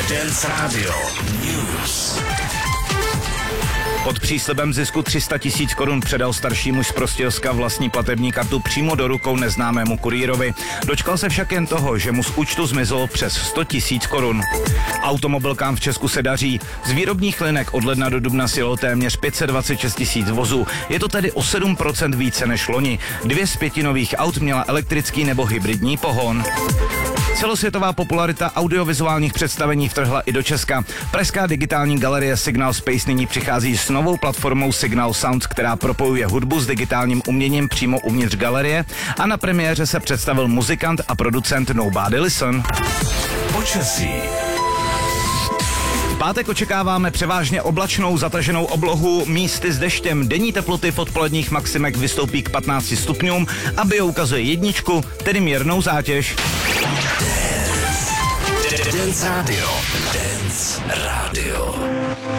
Dance Radio News. Pod příslibem zisku 300 000 korun předal starší muž z Prostějovska vlastní platební kartu přímo do rukou neznámému kurýrovi. Dočkal se však jen toho, že mu z účtu zmizelo přes 100 000 korun. Automobilkám v Česku se daří. Z výrobních linek od ledna do dubna sjelo téměř 526 000 vozů. Je to tedy o 7% více než loni. 2 z 5 nových aut měla elektrický nebo hybridní pohon. Celosvětová popularita audiovizuálních představení vtrhla i do Česka. Pražská digitální galerie Signal Space nyní přichází s novou platformou Signal Sounds, která propojuje hudbu s digitálním uměním přímo uvnitř galerie, a na premiéře se představil muzikant a producent Nobody Listen. Počasí. V pátek očekáváme převážně oblačnou zataženou oblohu, místy s deštěm. Denní teploty v odpoledních maximech vystoupí k 15 stupňům a bio ukazuje 1, tedy mírnou zátěž. Dance Radio. Dance Radio.